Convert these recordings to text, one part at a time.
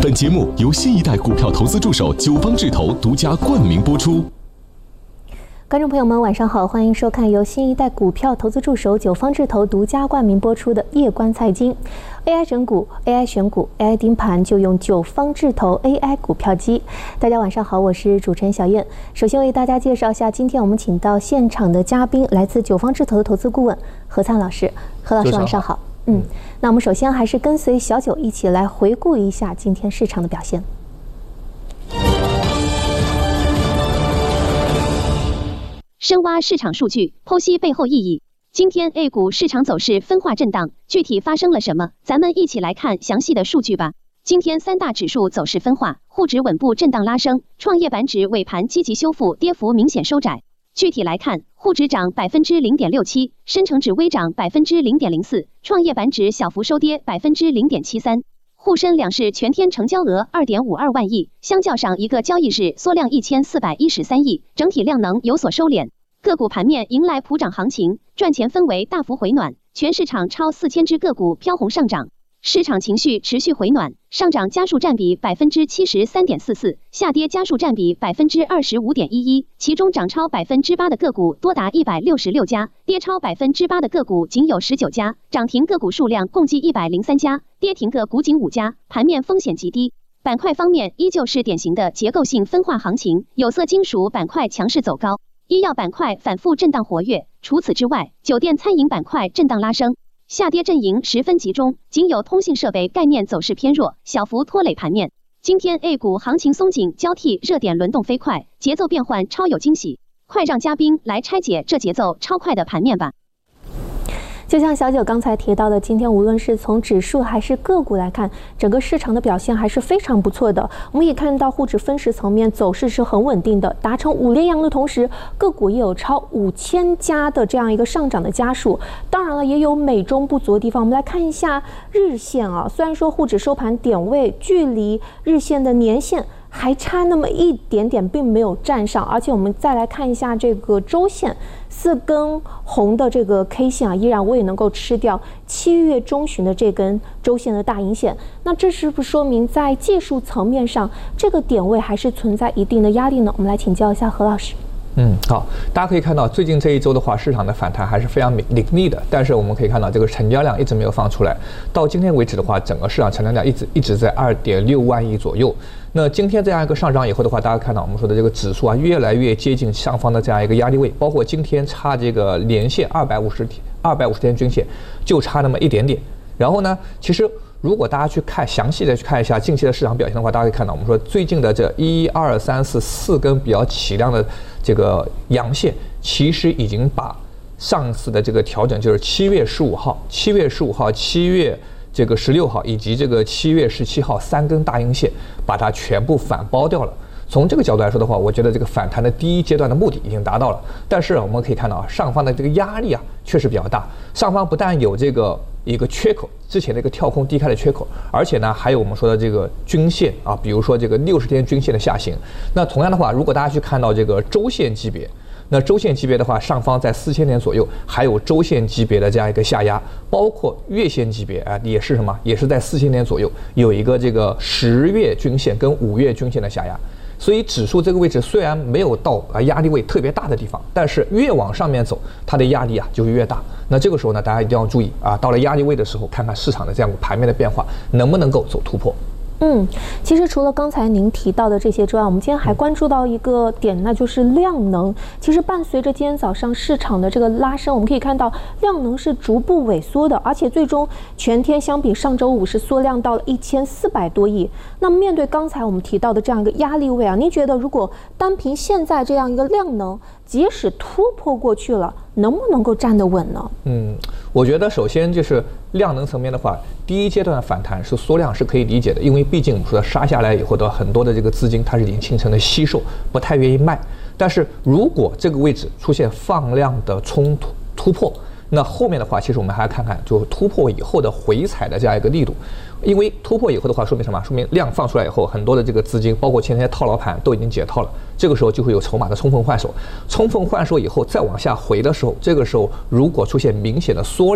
本节目由新一代股票投资助手九方智投独家冠名播出。 观众朋友们，晚上好，欢迎收看由新一代股票投资助手九方智投独家冠名播出的夜观财经。AI 整股、AI 选股、AI 盯盘，就用九方智投 AI 股票机。大家晚上好，我是主持人小燕。首先为大家介绍一下，今天我们请到现场的嘉宾，来自九方智投的投资顾问何灿老师。何老师晚上好。那我们首先还是跟随小九一起来回顾一下今天市场的表现。 深挖市场数据，剖析背后意义。今天 A 股市场走势分化震荡，具体发生了什么？咱们一起来看详细的数据吧。今天三大指数走势分化，沪指稳步震荡拉升，创业板指尾盘积极修复，跌幅明显收窄。具体来看，沪指涨0.67%，深成指微涨0.04%，创业板指小幅收跌0.73%。沪深两市全天成交额2.52万亿，相较上一个交易日缩量1413亿，整体量能有所收敛。个股盘面迎来普涨行情，赚钱氛围大幅回暖，全市场超4000只个股飘红上涨。市场情绪持续回暖，上涨家数占比73.44%，下跌家数占比25.11%，其中涨超8%的个股多达166家，跌超8%的个股仅有19家，涨停个股数量共计103家，跌停个股仅5家，盘面风险极低。板块方面依旧是典型的结构性分化行情，有色金属板块强势走高，医药板块反复震荡活跃，除此之外，酒店餐饮板块震荡拉升。下跌阵营十分集中，仅有通信设备概念走势偏弱，小幅拖累盘面。今天 A 股行情松紧交替，热点轮动飞快，节奏变换超有惊喜。快让嘉宾来拆解这节奏超快的盘面吧。 就像小九刚才提到的，今天无论是从指数还是个股来看，整个市场的表现还是非常不错的。我们也看到沪指分时层面走势是很稳定的，达成5连阳的同时，个股也有超5000家的这样一个上涨的家数。当然了，也有美中不足的地方。我们来看一下日线啊，虽然说沪指收盘点位距离日线的年线还差那么一点点，并没有站上。而且我们再来看一下这个周线，4根红的这个 K 线啊，依然我也能够吃掉7月中旬的这根周线的大阴线。那这是不是说明在技术层面上，这个点位还是存在一定的压力呢？我们来请教一下何老师。 好，大家可以看到，最近这一周的话，市场的反弹还是非常凌厉的。但是我们可以看到，这个成交量一直没有放出来。到今天为止的话，整个市场成交量一直在2.6万亿左右。那今天这样一个上涨以后的话，大家看到我们说的这个指数啊，越来越接近上方的这样一个压力位，包括今天差这个连线250天均线，就差那么一点点。然后呢，其实如果大家去看详细的去看一下近期的市场表现的话，大家可以看到，我们说最近的这1、2、3、4根比较起量的这个阳线，其实已经把上次的这个调整，就是7月15号、7月这个16号以及这个7月17号3根大阴线，把它全部反包掉了。从这个角度来说的话，我觉得这个反弹的第一阶段的目的已经达到了。但是我们可以看到啊，上方的这个压力啊确实比较大。上方不但有这个一个缺口，之前的一个跳空低开的缺口，而且呢还有我们说的这个均线啊，比如说这个60天均线的下行。那同样的话，如果大家去看到这个周线级别，那周线级别的话，上方在4000点左右，还有周线级别的这样一个下压，包括月线级别啊，也是什么？也是在4000点左右，有一个这个10月均线跟5月均线的下压。所以指数这个位置虽然没有到压力位特别大的地方，但是越往上面走，它的压力啊就越大。那这个时候呢，大家一定要注意啊，到了压力位的时候，看看市场的这样盘面的变化能不能够走突破。 其实除了刚才您提到的这些之外，我们今天还关注到一个点，那就是量能。其实伴随着今天早上市场的这个拉升，我们可以看到量能是逐步萎缩的，而且最终全天相比上周五是缩量到了1400多亿。那么面对刚才我们提到的这样一个压力位啊，您觉得如果单凭现在这样一个量能，即使突破过去了，能不能够站得稳呢？ 我觉得首先就是量能层面的话，第一阶段的反弹是缩量是可以理解的，因为毕竟我们说杀下来以后的很多的这个资金它是已经形成了吸售，不太愿意卖。但是如果这个位置出现放量的突破，那后面的话，其实我们还要看看，就突破以后的回踩的这样一个力度。因为突破以后的话，说明什么？说明量放出来以后，很多的这个资金，包括前天套牢盘都已经解套了。这个时候就会有筹码的充分换手以后再往下回的时候，这个时候如果出现明显的缩量，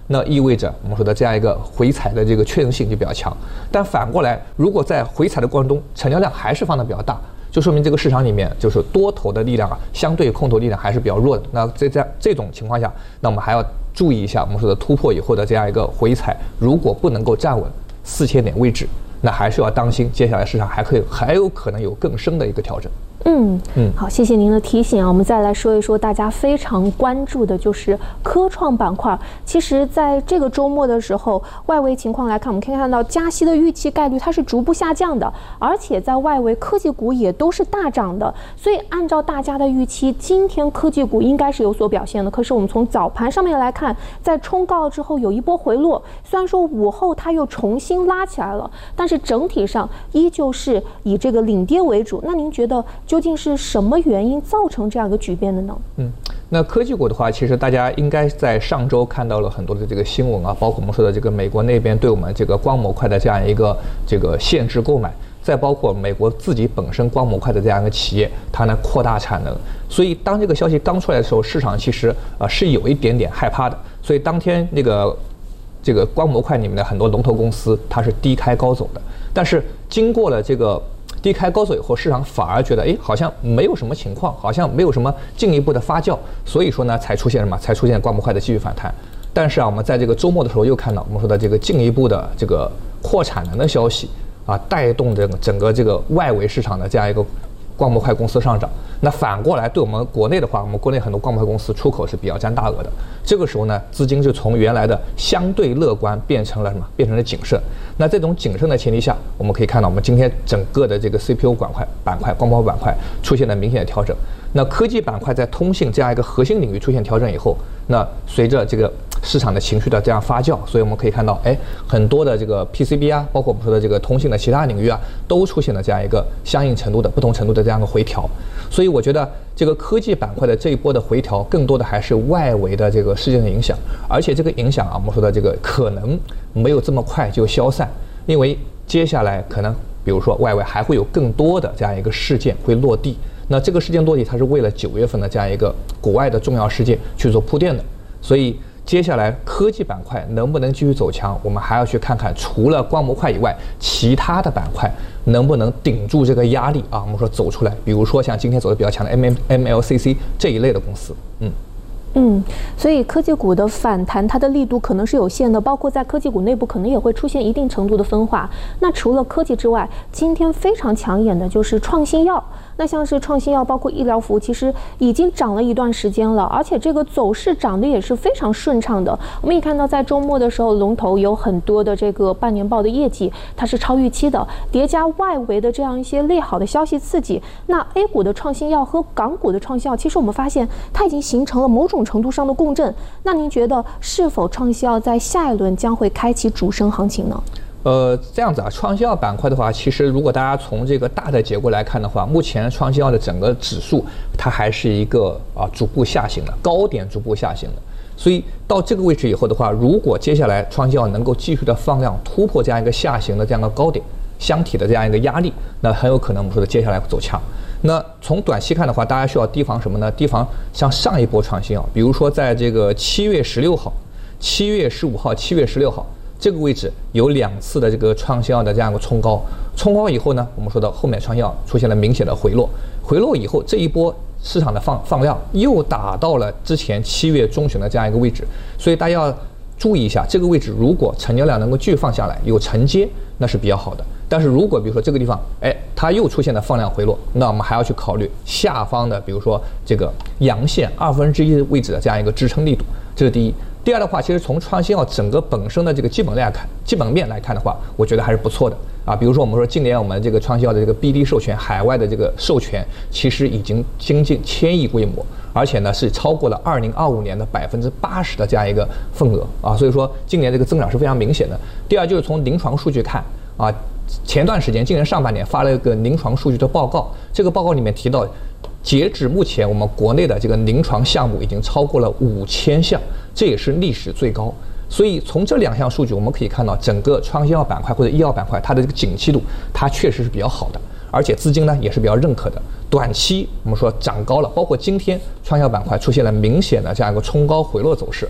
那意味着我们说的这样一个回踩的这个确认性就比较强。但反过来，如果在回踩的过程中，成交量还是放得比较大，就说明这个市场里面就是多头的力量相对空头力量还是比较弱的。那在这种情况下，那我们还要注意一下我们说的突破以后的这样一个回踩，如果不能够站稳4000点位置，那还是要当心，接下来市场还有可能有更深的一个调整。 好，谢谢您的提醒啊。我们再来说一说大家非常关注的就是科创板块。其实，在这个周末的时候，外围情况来看，我们可以看到加息的预期概率它是逐步下降的，而且在外围科技股也都是大涨的。所以，按照大家的预期，今天科技股应该是有所表现的。可是，我们从早盘上面来看，在冲高之后有一波回落，虽然说午后它又重新拉起来了，但是整体上依旧是以这个领跌为主。那您觉得究竟是什么原因造成这样一个局面的呢？ 那科技股的话，其实大家应该在上周看到了很多的这个新闻啊，包括我们说的这个美国那边对我们这个光模块的这样一个这个限制购买，再包括美国自己本身光模块的这样一个企业，它呢扩大产能。所以当这个消息刚出来的时候，市场其实是有一点点害怕的。所以当天这个光模块里面的很多龙头公司，它是低开高走的。但是经过了这个低开高走以后，市场反而觉得好像没有什么情况，好像没有什么进一步的发酵，所以说呢才出现光模块的继续反弹。但是我们在这个周末的时候又看到我们说的这个进一步的这个扩产能的消息带动整个这个外围市场的这样一个光模块公司上涨。那反过来对我们国内的话，我们国内很多光模块公司出口是比较占大额的。这个时候呢，资金就从原来的相对乐观变成了谨慎。那这种谨慎的前提下，我们可以看到我们今天整个的这个 CPU 板块光模板块出现了明显的调整。那科技板块在通信这样一个核心领域出现调整以后，那随着这个市场的情绪的这样发酵，所以我们可以看到，很多的这个 PCB包括我们说的这个通信的其他领域都出现了这样一个相应程度的不同程度的这样一个回调。所以我觉得这个科技板块的这一波的回调，更多的还是外围的这个事件的影响，而且这个影响我们说的这个可能没有这么快就消散，因为接下来可能比如说外围还会有更多的这样一个事件会落地。那这个事件落地，它是为了9月份的这样一个国外的重要事件去做铺垫的。所以接下来科技板块能不能继续走强，我们还要去看看除了光模块以外，其他的板块能不能顶住这个压力我们说走出来。比如说像今天走的比较强的 MLCC 这一类的公司。 所以科技股的反弹，它的力度可能是有限的，包括在科技股内部可能也会出现一定程度的分化。那除了科技之外，今天非常抢眼的就是创新药。那像是创新药，包括医疗服务，其实已经涨了一段时间了，而且这个走势涨得也是非常顺畅的。我们也看到，在周末的时候，龙头有很多的这个半年报的业绩，它是超预期的，叠加外围的这样一些利好的消息刺激，那 A 股的创新药和港股的创新药，其实我们发现它已经形成了某种程度上的共振。那您觉得是否创新药在下一轮将会开启主升行情呢？ 这样子创新药板块的话，其实如果大家从这个大的结构来看的话，目前创新药的整个指数它还是一个逐步下行的，高点逐步下行的。所以到这个位置以后的话，如果接下来创新药能够继续的放量突破这样一个下行的这样一个高点箱体的这样一个压力，那很有可能我们说的接下来走强。那从短期看的话，大家需要提防什么呢？提防像上一波创新药，比如说在这个7月16号、7月15号、7月16号这个位置有2次的这个创新药的这样一个冲高以后呢，我们说的后面创新药出现了明显的回落以后，这一波市场的放量又打到了之前7月中旬的这样一个位置，所以大家要注意一下，这个位置如果成交量能够继续放下来，有承接，那是比较好的。但是如果比如说这个地方，它又出现了放量回落，那我们还要去考虑下方的，比如说这个阳线1/2位置的这样一个支撑力度，这是第一。第二的话，其实从创新药整个本身的这个基本面来看的话，我觉得还是不错的比如说我们说今年我们这个创新药的这个 BD 授权，海外的这个授权其实已经接近1000亿规模，而且呢是超过了2025年的80%的这样一个份额所以说今年这个增长是非常明显的。第二就是从临床数据看前段时间今年上半年发了一个临床数据的报告，这个报告里面提到，截止目前我们国内的这个临床项目已经超过了5000项，这也是历史最高。所以从这2项数据我们可以看到，整个创新药板块或者医药板块它的这个景气度它确实是比较好的，而且资金呢也是比较认可的。短期我们说涨高了，包括今天创新药板块出现了明显的这样一个冲高回落走势，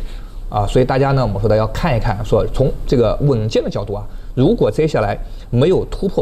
啊，所以大家呢，我们说的要看一看，说从这个稳健的角度啊，如果接下来没有突破